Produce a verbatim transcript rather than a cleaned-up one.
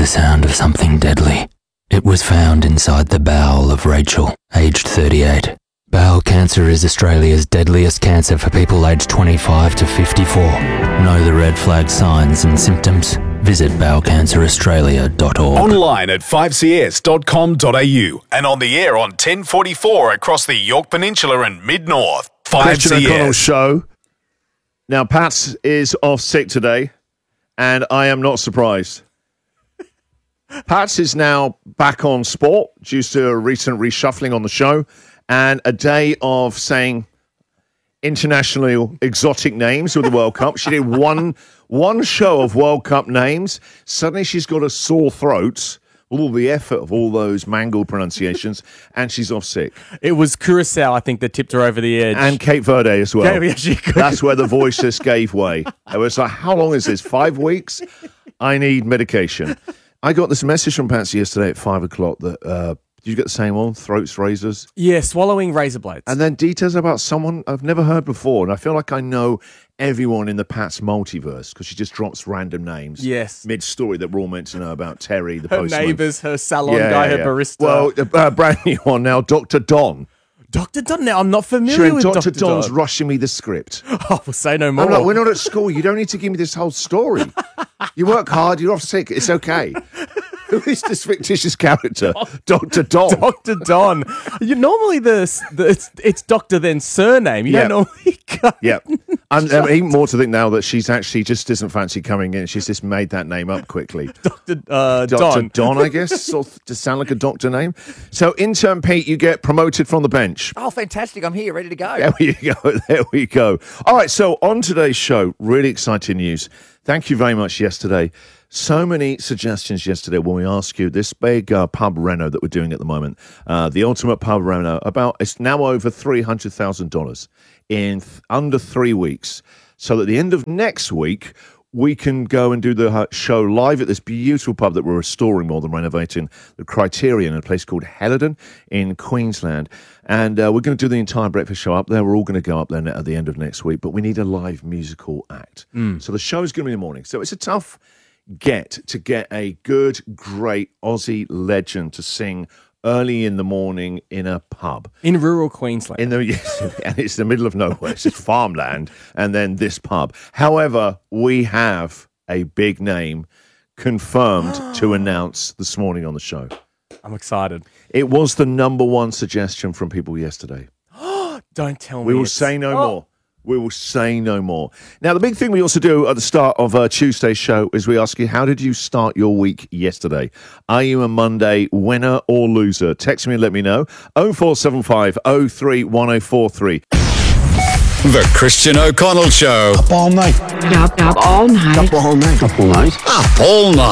the sound of something deadly. It was found inside the bowel of Rachel, aged thirty-eight. Bowel cancer is Australia's deadliest cancer for people aged twenty-five to fifty-four. Know the red flag signs and symptoms? Visit bowel cancer australia dot org. Online at five c s dot com dot a u and on the air on ten forty-four across the Yorke Peninsula and Mid-North. five C S. Christian O'Connell Show. Now, Pat is off sick today, and I am not surprised. Pat is now back on sport due to a recent reshuffling on the show and a day of saying internationally exotic names with the World Cup. She did one one show of World Cup names. Suddenly she's got a sore throat with all the effort of all those mangled pronunciations, and she's off sick. It was Curacao, I think, that tipped her over the edge. And Cape Verde as well. Yeah, she could. That's where the voices gave way. It was like, how long is this? Five weeks? I need medication. I got this message from Patsy yesterday at five o'clock that, uh, did you get the same one? Throats, razors? Yeah, swallowing razor blades. And then details about someone I've never heard before. And I feel like I know everyone in the Pat's multiverse because she just drops random names. Yes. Mid-story that we're all meant to know about. Terry, the her postman. neighbours, her salon Yeah, guy, yeah, her yeah. barista. Well, uh, brand new one now, Doctor Don. Doctor Don, now I'm not familiar Sure, with Doctor Doctor Don's Don. rushing me the script. Oh, we'll say no more. I'm like, we're not at school. You don't need to give me this whole story. You work hard. You're off sick. It's okay. Who is this fictitious character? Doctor Don. Doctor Don. You normally the, the it's, it's Doctor then surname. You Yeah. don't normally go. Yeah. And um, even more to think now that she's actually just doesn't fancy coming in. She's just made that name up quickly. Doctor Uh, Doctor Don. Don, I guess. Sort of, to sound like a doctor name. So, intern Pete, you get promoted from the bench. Oh, fantastic. I'm here, ready to go. There we go. There we go. All right. So, on today's show, really exciting news. Thank you very much yesterday. So many suggestions yesterday when we asked you this big uh, pub reno that we're doing at the moment, uh, the ultimate pub reno, about it's now over three hundred thousand dollars in th- under three weeks. So at the end of next week, we can go and do the uh, show live at this beautiful pub that we're restoring more than renovating, the Criterion, in a place called Helidon in Queensland. And uh, we're going to do the entire breakfast show up there. We're all going to go up there at the end of next week, but we need a live musical act. Mm. So the show's going to be in the morning. So it's a tough get to get a good, great Aussie legend to sing early in the morning in a pub. In rural Queensland. In the yes, and it's the middle of nowhere. It's just farmland, and then this pub. However, we have a big name confirmed to announce this morning on the show. I'm excited. It was the number one suggestion from people yesterday. Don't tell me. We will it's- say no Oh. more. We will say no more. Now, the big thing we also do at the start of uh, Tuesday's show is we ask you, how did you start your week yesterday? Are you a Monday winner or loser? Text me and let me know. oh four seven five oh three one oh four three. The Christian O'Connell Show. Up all night. Up, up all night. Up all night. Up all night. Up all night.